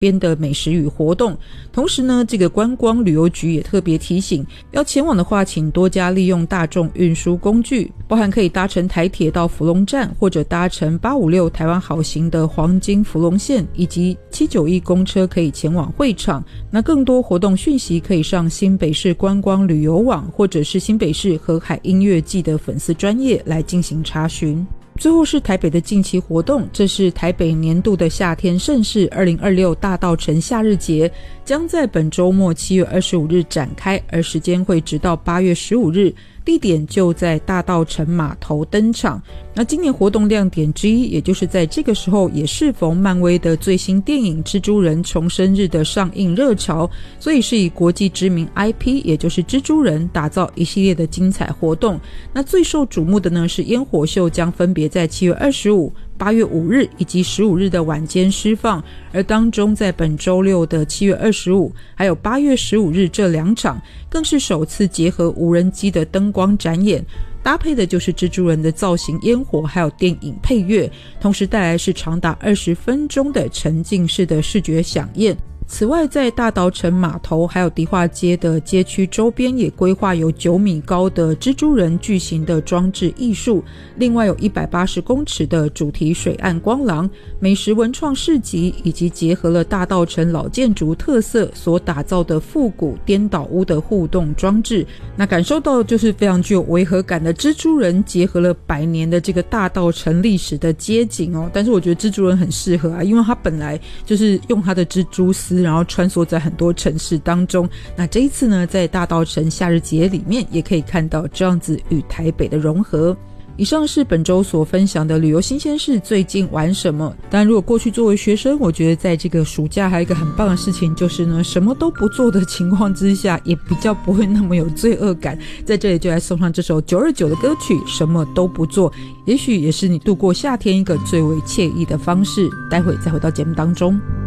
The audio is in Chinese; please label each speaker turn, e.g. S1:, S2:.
S1: 边的美食与活动。同时呢，这个观光旅游局也特别提醒，要前往的话请多加利用大众运输工具，包含可以搭乘台铁到福隆站，或者搭乘856台湾好行的黄金福隆线，以及791公车可以前往会场。那更多活动讯息可以上新北市观光旅游网，或者是新北市河海音乐季的粉丝专页来进行查询。最后是台北的近期活动，这是台北年度的夏天盛事2026大稻埕夏日节，将在本周末7月25日展开，而时间会直到8月15日，地点就在大稻埕码头登场。那今年活动亮点之一，也就是在这个时候也适逢漫威的最新电影蜘蛛人重生日的上映热潮，所以是以国际知名 IP 也就是蜘蛛人打造一系列的精彩活动。那最受瞩目的呢是烟火秀，将分别在7月25、8月5日以及15日的晚间释放，而当中在本周六的7月25还有8月15日这2场更是首次结合无人机的灯光展演，搭配的就是蜘蛛人的造型烟火还有电影配乐，同时带来是长达20分钟的沉浸式的视觉飨宴。此外，在大稻埕码头还有迪化街的街区周边也规划有9米高的蜘蛛人巨型的装置艺术，另外有180公尺的主题水岸光廊、美食文创市集，以及结合了大稻埕老建筑特色所打造的复古颠倒屋的互动装置。那感受到就是非常具有违和感的蜘蛛人结合了100年的这个大稻埕历史的街景哦，但是我觉得蜘蛛人很适合啊，因为他本来就是用他的蜘蛛丝然后穿梭在很多城市当中。那这一次呢，在大稻埕夏日节里面也可以看到这样子与台北的融合。以上是本周所分享的旅游新鲜事，最近玩什么。但如果过去作为学生，我觉得在这个暑假还有一个很棒的事情，就是呢什么都不做的情况之下也比较不会那么有罪恶感。在这里就来送上这首929的歌曲什么都不做，也许也是你度过夏天一个最为惬意的方式。待会再回到节目当中。